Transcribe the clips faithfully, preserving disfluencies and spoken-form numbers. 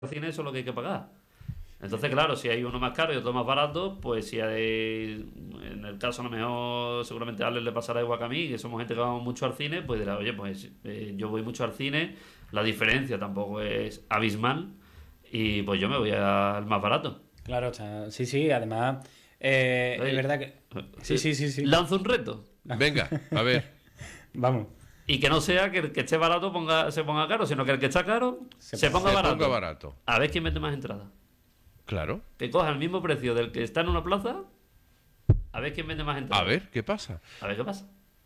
cine eso es lo que hay que pagar. Entonces, claro, si hay uno más caro y otro más barato, pues si hay, en el caso a lo mejor seguramente a Alex le pasará igual que a mí, que somos gente que vamos mucho al cine, pues dirá, oye, pues eh, yo voy mucho al cine, la diferencia tampoco es abismal y pues yo me voy al más barato. Claro, está, sí, sí, además eh, Oye, es verdad que... Sí, sí, sí, sí. Lanzo un reto. Venga, a ver. Vamos. Y que no sea que el que esté barato ponga, se ponga caro, sino que el que está caro se, Se ponga, Se barato. ponga barato. A ver quién mete más entradas. Claro. Que coja el mismo precio del que está en una plaza, a ver quién vende más entradas. A ver, ¿qué pasa? A ver qué pasa.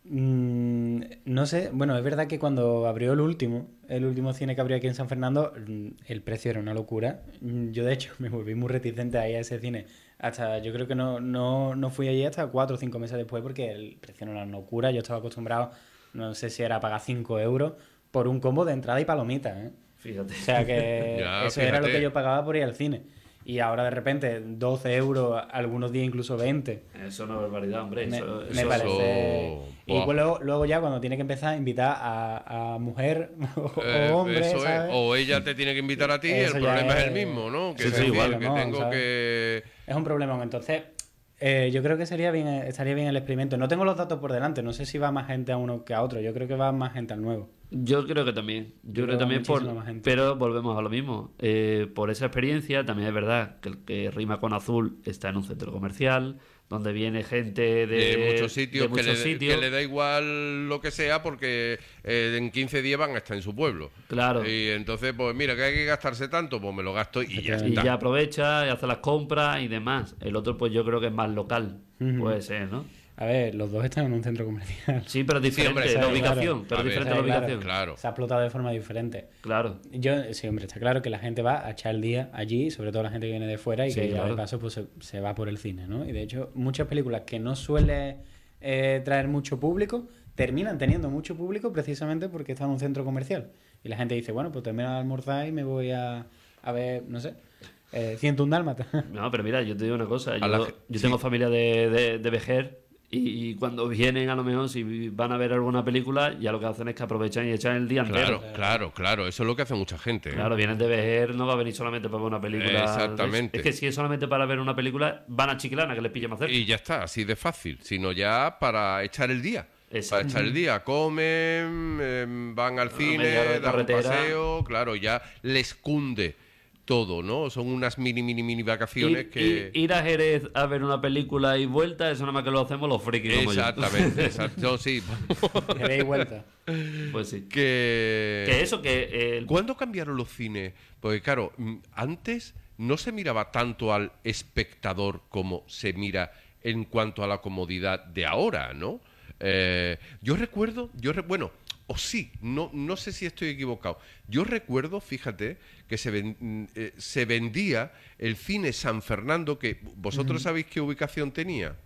Mm, no sé, bueno, es verdad que cuando abrió el último, el último cine que abrió aquí en San Fernando, mm, el precio era una locura. Mm, Yo de hecho me volví muy reticente a ir a ese cine. Hasta, yo creo que no, no, no fui allí hasta cuatro o cinco meses después porque el precio era una locura. Yo estaba acostumbrado, no sé si era pagar cinco euros por un combo de entrada y palomitas, ¿eh? Fíjate. O sea que Ya, eso era lo fíjate. que yo pagaba por ir al cine. Y ahora de repente doce euros, algunos días incluso veinte. Eso es una barbaridad, hombre. Me, Eso, me eso- parece. Y Buah. pues luego, luego ya cuando tiene que empezar a invitar a, a mujer o, Eh, o hombre, eso es. ¿sabes? O ella te tiene que invitar a ti, Eso el ya problema es... es- el mismo, ¿no? Que Sí, es sí, decir, igual, que ¿no? tengo ¿sabes? que... Es un problema. Entonces, eh, yo creo que sería bien, estaría bien el experimento. No tengo los datos por delante, no sé si va más gente a uno que a otro. Yo creo que va más gente al nuevo. Yo creo que también. Yo, Yo creo, creo que también por. muchísima más gente. Pero volvemos a lo mismo. Eh, por esa experiencia, también es verdad que el que rima con azul está en un centro comercial, donde viene gente de, de muchos sitios, de muchos que, le, sitios. que le da igual lo que sea porque eh, en quince días van a estar en su pueblo. Claro. Y entonces, pues mira, que hay que gastarse tanto, pues me lo gasto y ya Y está. ya aprovecha y hace las compras y demás. El otro, pues yo creo que es más local. Ujú. Puede ser, ¿no? A ver, los dos están en un centro comercial. Sí, pero es diferente hombre, la claro, ubicación. claro. Pero A es ver, diferente la sí, claro. ubicación. Claro. Se ha explotado de forma diferente. Claro. Yo, sí, hombre, está claro que la gente va a echar el día allí, sobre todo la gente que viene de fuera y Sí, que ya claro. de paso pues se, se va por el cine, ¿no? Y de hecho, muchas películas que no suele eh, traer mucho público, terminan teniendo mucho público precisamente porque están en un centro comercial. Y la gente dice, bueno, pues termino de almorzar y me voy a, a ver, no sé, eh, ciento un dálmatas. No, pero mira, yo te digo una cosa. Yo, la- yo sí. tengo familia de, de, de Vejer y, y cuando vienen, a lo mejor, si van a ver alguna película, ya lo que hacen es que aprovechan y echan el día entero. Claro, claro, claro. Eso es lo que hace mucha gente. ¿eh? Claro, vienen de Vejer, no va a venir solamente para ver una película. Exactamente. Es que si es solamente para ver una película, van a Chiclana, que les pille más cerca. Y ya está, así de fácil. Sino ya para echar el día. Exacto. Para echar el día. Comen, em, van al media hora cine, de dan un carretera. paseo. Claro, ya les cunde todo, ¿no? Son unas mini, mini, mini vacaciones Ir, que... ir- ir a Jerez a ver una película y vuelta, eso nada más que lo hacemos los frikis como yo. Exactamente, exacto. Yo sí. Que deis vuelta. Pues sí. que... Que eso, que el... ¿Cuándo cambiaron los cines? Porque claro, mm, antes no se miraba tanto al espectador como se mira en cuanto a la comodidad de ahora, ¿no? Eh, yo recuerdo, yo re- bueno, o sí, no, no sé si estoy equivocado. Yo recuerdo, fíjate, que se, ven- mm, eh, se vendía el cine San Fernando, que vosotros sabéis qué ubicación tenía.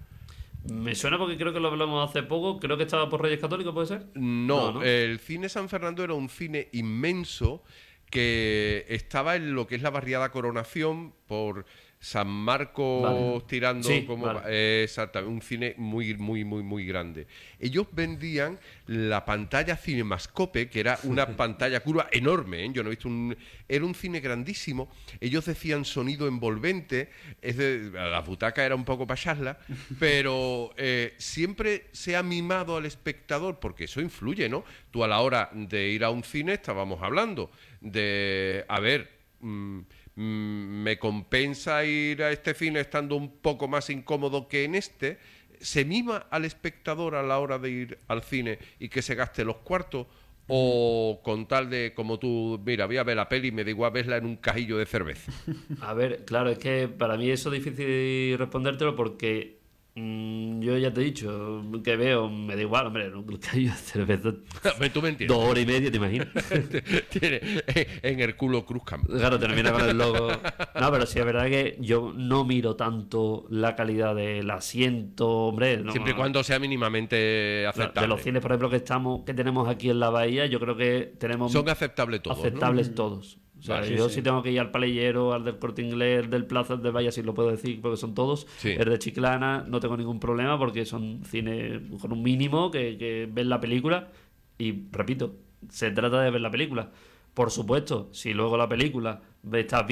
Me suena porque creo que lo hablamos hace poco, creo que estaba por Reyes Católicos, ¿puede ser? No, No, ¿no? el cine San Fernando era un cine inmenso que estaba en lo que es la barriada Coronación por San Marcos Vale. tirando Sí, como vale. eh, exactamente, un cine muy muy muy muy grande. Ellos vendían la pantalla Cinemascope, que era una pantalla curva enorme, ¿eh? Yo no he visto un era un cine grandísimo. Ellos decían sonido envolvente, es de, la butaca era un poco para charla, pero eh, siempre se ha mimado al espectador porque eso influye, ¿no? Tú a la hora de ir a un cine estábamos hablando de a ver, mm, mm, me compensa ir a este cine estando un poco más incómodo que en este. ¿Se mima al espectador a la hora de ir al cine y que se gaste los cuartos? ¿O con tal de, como tú, mira, voy a ver la peli y me da igual verla en un cajillo de cerveza? A ver, claro, es que para mí eso es difícil respondértelo porque mm, yo ya te he dicho que veo, me da igual, hombre, un callo de cerveza, ¿Tú me entiendes? dos horas y media, ¿te imaginas? Tiene en el culo Cruzcam. Claro, termina con el logo. No, pero sí es verdad que yo no miro tanto la calidad del asiento, hombre. No, Siempre y cuando sea mínimamente Claro, aceptable. de los cines, por ejemplo, que estamos, que tenemos aquí en la bahía, yo creo que tenemos Son aceptables todos, ¿no? aceptables todos. O sea, Vale, yo sí. si tengo que ir al Palillero, al del Corte Inglés, al del Plaza de Bahía, si lo puedo decir, porque son todos. Sí. El de Chiclana, no tengo ningún problema porque son cines con un mínimo que, que ven la película. Y repito, se trata de ver la película. Por supuesto, si luego la película estás